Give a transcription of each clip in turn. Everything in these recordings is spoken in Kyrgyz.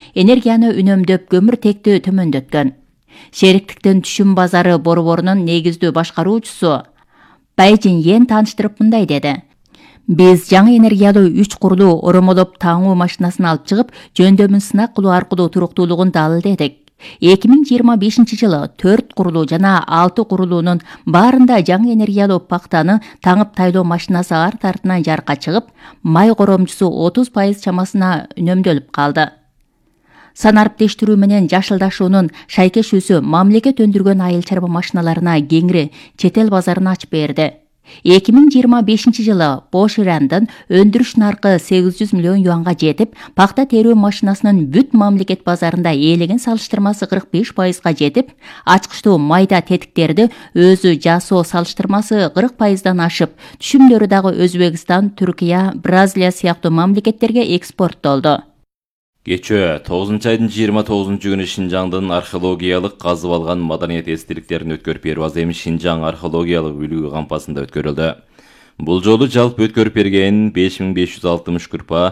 энергияны үнөмдөп көмүртекти төмөндөткөн. Шериктиктин түшүм базары борборунун негиздүү башкаруучусу Байжин Йен тааныштырып мындай деди. Биз жаңы энергиялуу 3 курлуу оромолоп таңуу машинасын алып чыгып, жөндөмүн сынак кылуу аркылуу туруктуулугун далилдедик. 2025 жылы 4 курулуу жана 6 курулуунун баарында жаңы энергиялуу пактаны таңып тайлоо машинасы арт артынан жарыкка чыгып, май коромчусу 30% чамасына үнөмдөлүп калды. Санариптештирүү менен жашылдашуунун шайкешүүсү мамлекет өндүргөн айыл чарба машиналарына кеңири чет эл базарын ачып берди. 2025 жылы Боширандын өндүрүш наркы 800 миллион юанга жетип, пакта терүү машинасынын бүт мамлекет базарында ээлеген салыштырмасы 45%га жетип, ачкычтуу майда тетиктерди өзү жасоо салыштырмасы 40%дан ашып, түшүмдөрү дагы Өзбекстан, Түркия, Бразилия сыяктуу мамлекеттерге экспорттолду. Кечээ 9 айдын 29 күнү Шинжаңдын археологиялык казып алган маданият эстеликтерин өткөрүп берүү азем Шинжаң археологиялык үлгү кампасында өткөрүлдү. Бул жолу жалпы өткөрүп берген 5560 күрпа,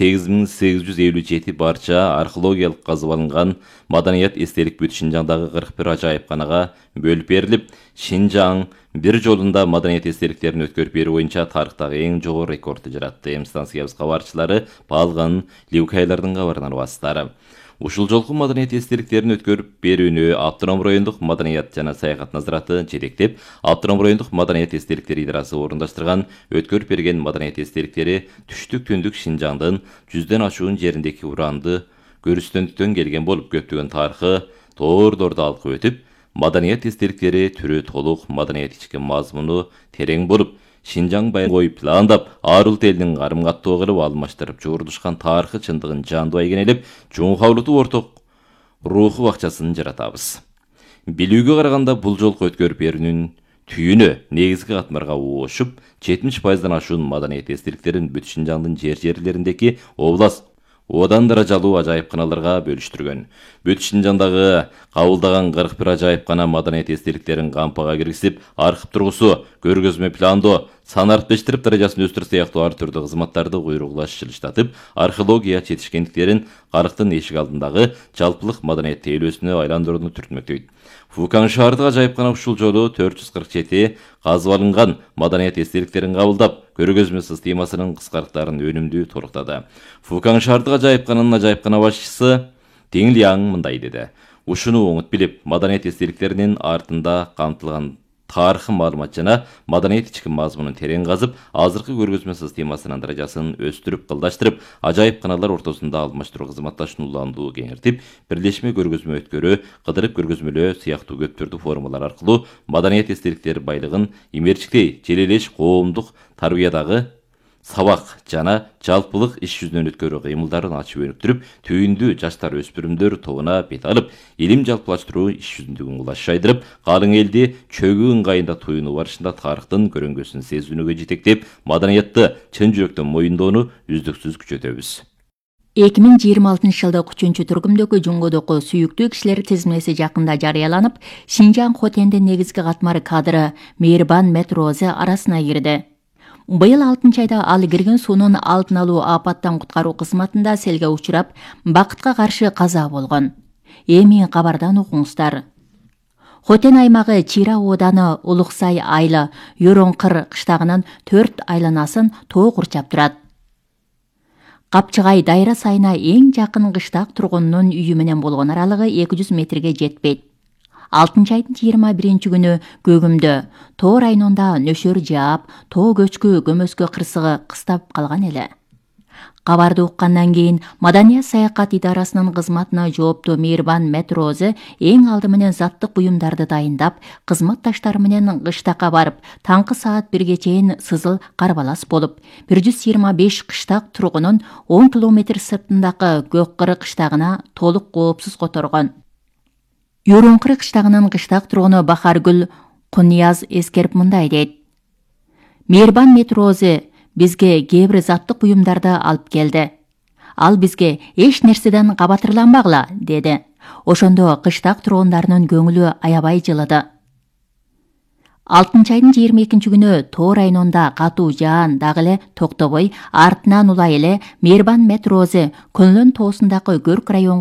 8857 барча археологиялык казып алынган маданият эстелик бүт Шинжаңдагы 41 ажайыпканага бөлүп берилип, Шинжаң бир жолунда маданият эстеликтерин өткөрүп берүү боюнча тарыхтагы эң жогору рекордду жаратты. Станциябыз кабарчылары Палган, Ливкайлардын кабарынан басты. Ушул жолку маданият эстеликтерин өткөрүп берүүнү Автоном райондук маданият жана саякат назараты жетектеп, Автоном райондук маданият эстеликтери идарасы орундаштырган өткөрүп берген маданият эстеликтери түштүк түндүк Шинжаңдын 100ден ашуун жериндеки уранды көрүстөндүктөн келген болуп, көптөгөн тарыхы тоордорду алкып өтүп, маданият эстеликтери түрү толук, маданият ички мазмуну терең болуп, Шинжаң байгой пландап, ар улут элдин карым-каттоо кылып алмаштырып жуурдушкан тарыхы чындыгын жандуу байгенелеп, жумхаулуту орток руху бакчасын жаратабыз. Билүүгө караганда бул жолку өткөрүп берүүнүн түйүнү негизги катмарга уушуп, 70%дан ашуун маданият эстеликтерин бүт Шинжаңдын жерлериндеки област одан даражалуу ажайыпканаларга бөлүштүргөн. Бүт Шинжаңдагы кабылдаган 41 ажайыпкана маданият эстеликтерин кампага киргизип, архив тургусу, көргөзмө пландоо, санариптештирип даражасын өстүрүү сыяктуу ар түрдүү кызматтарды куйругулаш жылыштатып, археология жетишкендиктерин карыктын эшик алдындагы жалпылык маданият тейлөөсүнө айландырууну түртмөктөйт. Фукан шаардык ажайыпкана ушул жолу 447 казып алынган маданият эстеликтерин кабылдап, көргөзмө системасынын кыскарыктарын өнүмдүү толуктады. Фукан шаардык ажайыпкананын ажайыпкана башчысы Тиң Лиаң мындай деди. Ушуну оңут билип, маданият эстеликтеринин артында камтылган тарыхы маалымат жана маданият ички мазмунун терең казып, азыркы көргөзмө системасынын даражасын өстүрүп, кылдаштырып, ажайыпканалар ортосунда алмаштыруу кызматташууну уландуу кеңиртип, бирлешме көргөзмө өткөрүү, кыдырып көргөзмөлөө сыяктуу көп түрдүү формалар аркылуу маданият эстеликтер байлыгын имерчиктей желелеш коомдук тарбиядагы сабак жана жалпылык иш жүзүнөн өткөрүү кыймылдарын ачып өнүктүрүп, түйүндүү жаштар өспүрүмдөр тобуна бет алып, илим жалпылаштыруу иш жүзүндөгүн кулаш жайдырып, калың элди чөгүү ыңгайында туюнуу барышында тарыхтын көрөңгөсүн сезүүнүгө жетектеп, маданиятты чын жүрөктөн моюндоону үздүксүз күчөтөбүз. 2026 жылдык 3-түркүмдөгү Жуңгудуку сүйүктүү кишилер тизмеси жакында жарыяланып, Шинжаң Хотендин негизги катмар кадры Мейирбан Метрозе арасына кирди. Быйыл 6 айда ал кирген суунун алдын алуу апаттан куткаруу кызматында селге учурап, бакытка каршы каза болгон. Эми кабардан окуңуздар. Хотен аймагы Чира ооданы Улуксай айылы Юроңкыр кыштагынын 4 айланасын тоо курчап турат. Капчыгай дайра сайына эң жакын кыштак тургунунун үйү менен болгон аралыгы 200 метрге жетпейт. 6 айдын 21 күнү көгүмдө тоо районунда нөшөр жаап, тоо көчкү көмөскө кырсыгы кыстап калган эле. Кабарды уккандан кийин Маданият саякат идарасынын кызматына жооптуу Мейирбан Метрозе эң алды менен заттык буюмдарды дайындап, кызматташтары менен кыштакка барып, таңкы саат 1ге чейин сызыл карбалас болуп, 125 кыштак тургунун 10 километр сыртындагы Көккыры кыштагына толук коопсуз которгон. Юроңкыр кыштагынын кыштак тургуну Бахаргүл Кунияз эскерип мындай дейт. Мейирбан Метрозе бизге кээ бир заттык буюмдарды алып келди. Ал бизге эч нерседен кабатырланбагыла, деди. Ошондо кыштак тургундарынын көңүлү аябай жылыды. 6 айдын 22 күнү тоо районунда катуу жаан дагы эле токтобой, артынан улай эле Мейирбан Метрозе Көнлөн тоосундагы Көрк район